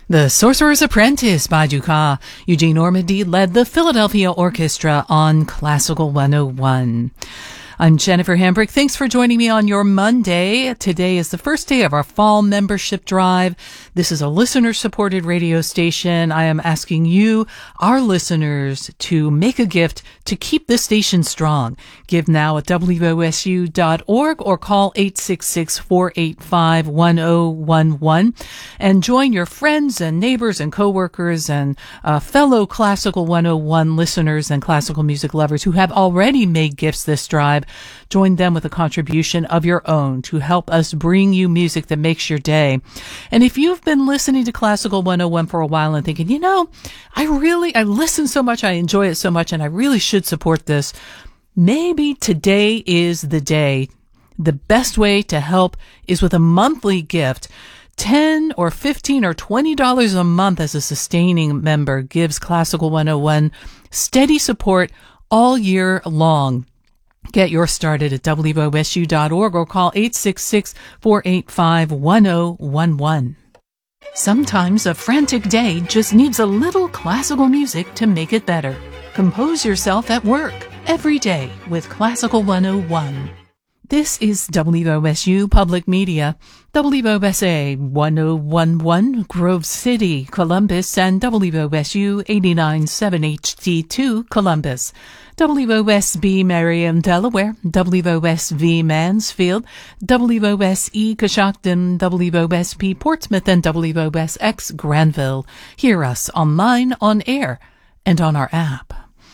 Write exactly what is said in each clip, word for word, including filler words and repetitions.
The Sorcerer's Apprentice by Dukas. Eugene Ormandy led the Philadelphia Orchestra on Classical one oh one. I'm Jennifer Hambrick. Thanks for joining me on your Monday. Today is the first day of our fall membership drive. This is a listener-supported radio station. I am asking you, our listeners, to make a gift to keep this station strong. Give now at W O S U dot org or call eight six six, four eight five, one oh one one and join your friends and neighbors and coworkers and uh, fellow Classical one oh one listeners and classical music lovers who have already made gifts this drive. Join them with a contribution of your own to help us bring you music that makes your day. And if you've been listening to Classical one oh one for a while and thinking, you know, I really, I listen so much, I enjoy it so much, and I really should support this, maybe today is the day. The best way to help is with a monthly gift. ten or fifteen or twenty dollars a month as a sustaining member gives Classical one oh one steady support all year long. Get yours started at W O S U dot org or call eight six six, four eight five, one oh one one. Sometimes a frantic day just needs a little classical music to make it better. Compose yourself at work every day with Classical one oh one. This is W O S U Public Media, W O S A one oh one one Grove City, Columbus, and W O S U eighty-nine point seven H D two Columbus, W O S B Merriam, Delaware, W O S V Mansfield, W O S E Coshocton, W O S P Portsmouth, and W O S X Granville. Hear us online, on air, and on our app.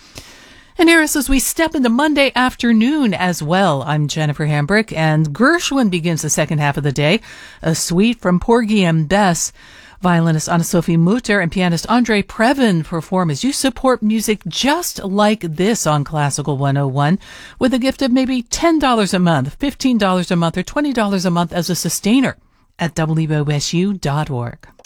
And hear us as we step into Monday afternoon as well. I'm Jennifer Hambrick, and Gershwin begins the second half of the day. A suite from Porgy and Bess. Violinist Anna-Sophie Mutter and pianist Andre Previn perform as you support music just like this on Classical one oh one with a gift of maybe ten dollars a month, fifteen dollars a month, or twenty dollars a month as a sustainer at W O S U dot org.